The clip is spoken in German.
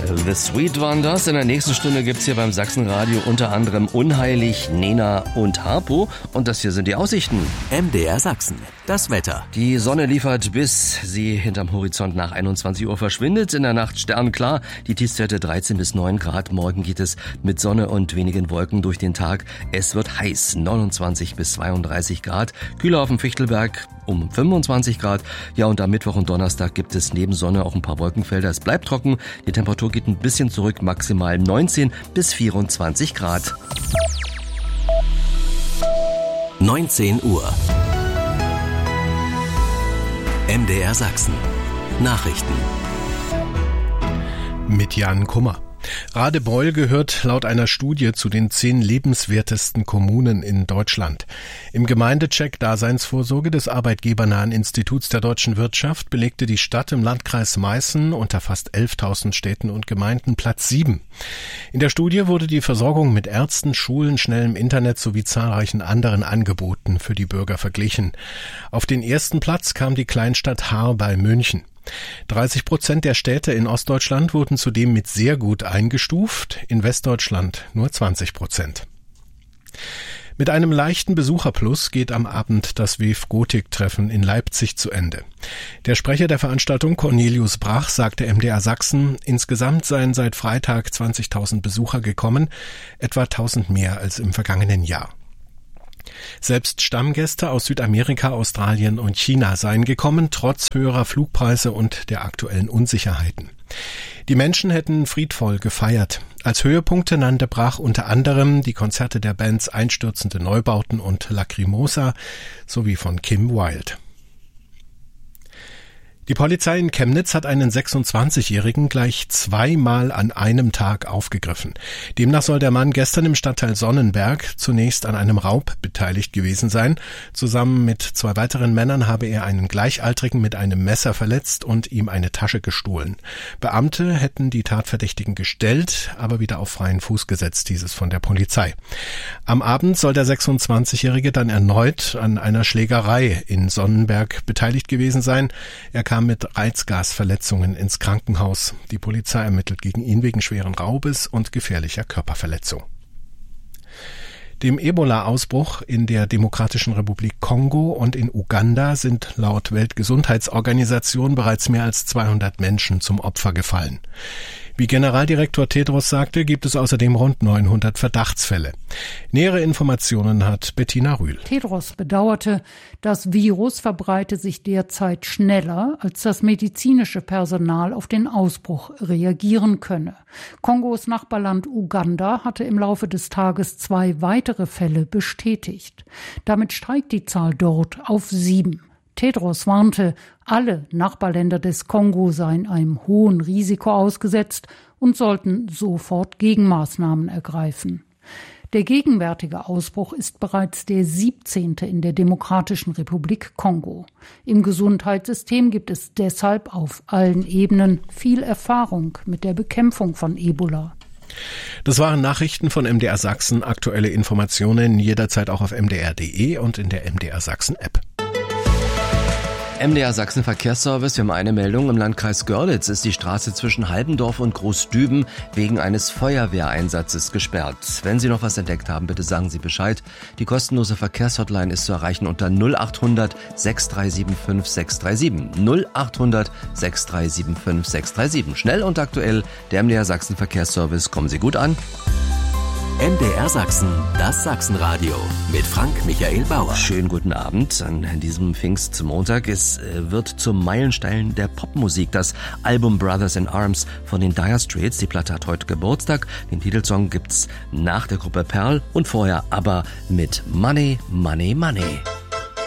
The Sweet Wonders. In der nächsten Stunde gibt's hier beim Sachsenradio unter anderem Unheilig, Nena und Harpo. Und das hier sind die Aussichten. MDR Sachsen. Das Wetter. Die Sonne liefert, bis sie hinterm Horizont nach 21 Uhr verschwindet. In der Nacht sternklar. Die Tiefstwerte 13 bis 9 Grad. Morgen geht es mit Sonne und wenigen Wolken durch den Tag. Es wird heiß. 29 bis 32 Grad. Kühler auf dem Fichtelberg um 25 Grad. Ja, und am Mittwoch und Donnerstag gibt es neben Sonne auch ein paar Wolkenfelder. Es bleibt trocken. Die Temperatur geht ein bisschen zurück. Maximal 19 bis 24 Grad. 19 Uhr. MDR Sachsen. Nachrichten. Mit Jan Kummer. Radebeul gehört laut einer Studie zu den 10 lebenswertesten Kommunen in Deutschland. Im Gemeindecheck Daseinsvorsorge des arbeitgebernahen Instituts der deutschen Wirtschaft belegte die Stadt im Landkreis Meißen unter fast 11.000 Städten und Gemeinden Platz 7. In der Studie wurde die Versorgung mit Ärzten, Schulen, schnellem Internet sowie zahlreichen anderen Angeboten für die Bürger verglichen. Auf den ersten Platz kam die Kleinstadt Haar bei München. 30% der Städte in Ostdeutschland wurden zudem mit sehr gut eingestuft, in Westdeutschland nur 20%. Mit einem leichten Besucherplus geht am Abend das WEF Gotik-Treffen in Leipzig zu Ende. Der Sprecher der Veranstaltung, Cornelius Brach, sagte MDR Sachsen, insgesamt seien seit Freitag 20.000 Besucher gekommen, etwa 1.000 mehr als im vergangenen Jahr. Selbst Stammgäste aus Südamerika, Australien und China seien gekommen, trotz höherer Flugpreise und der aktuellen Unsicherheiten. Die Menschen hätten friedvoll gefeiert. Als Höhepunkte nannte Brach unter anderem die Konzerte der Bands Einstürzende Neubauten und Lacrimosa sowie von Kim Wilde. Die Polizei in Chemnitz hat einen 26-Jährigen gleich 2-mal an einem Tag aufgegriffen. Demnach soll der Mann gestern im Stadtteil Sonnenberg zunächst an einem Raub beteiligt gewesen sein. Zusammen mit 2 weiteren Männern habe er einen Gleichaltrigen mit einem Messer verletzt und ihm eine Tasche gestohlen. Beamte hätten die Tatverdächtigen gestellt, aber wieder auf freien Fuß gesetzt, hieß es von der Polizei. Am Abend soll der 26-Jährige dann erneut an einer Schlägerei in Sonnenberg beteiligt gewesen sein. Er kam mit Reizgasverletzungen ins Krankenhaus. Die Polizei ermittelt gegen ihn wegen schweren Raubes und gefährlicher Körperverletzung. Dem Ebola-Ausbruch in der Demokratischen Republik Kongo und in Uganda sind laut Weltgesundheitsorganisation bereits mehr als 200 Menschen zum Opfer gefallen. Wie Generaldirektor Tedros sagte, gibt es außerdem rund 900 Verdachtsfälle. Nähere Informationen hat Bettina Rühl. Tedros bedauerte, das Virus verbreite sich derzeit schneller, als das medizinische Personal auf den Ausbruch reagieren könne. Kongos Nachbarland Uganda hatte im Laufe des Tages 2 weitere Fälle bestätigt. Damit steigt die Zahl dort auf 7. Tedros warnte, alle Nachbarländer des Kongo seien einem hohen Risiko ausgesetzt und sollten sofort Gegenmaßnahmen ergreifen. Der gegenwärtige Ausbruch ist bereits der 17. in der Demokratischen Republik Kongo. Im Gesundheitssystem gibt es deshalb auf allen Ebenen viel Erfahrung mit der Bekämpfung von Ebola. Das waren Nachrichten von MDR Sachsen. Aktuelle Informationen jederzeit auch auf mdr.de und in der MDR Sachsen App. MDR Sachsen Verkehrsservice. Wir haben eine Meldung. Im Landkreis Görlitz ist die Straße zwischen Halbendorf und Großdüben wegen eines Feuerwehreinsatzes gesperrt. Wenn Sie noch was entdeckt haben, bitte sagen Sie Bescheid. Die kostenlose Verkehrshotline ist zu erreichen unter 0800 6375 637. 0800 6375 637. Schnell und aktuell, der MDR Sachsen Verkehrsservice. Kommen Sie gut an. MDR Sachsen, das Sachsenradio mit Frank-Michael Bauer. Schönen guten Abend an diesem Pfingstmontag. Es wird zum Meilenstein der Popmusik. Das Album Brothers in Arms von den Dire Straits. Die Platte hat heute Geburtstag. Den Titelsong gibt's nach der Gruppe Pearl und vorher aber mit Money, Money, Money.